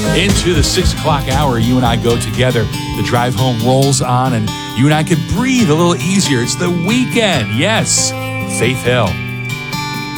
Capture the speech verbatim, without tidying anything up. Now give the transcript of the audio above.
Into the six o'clock hour, you and I go together. The drive home rolls on, and you and I can breathe a little easier. It's the weekend. Yes, Faith Hill.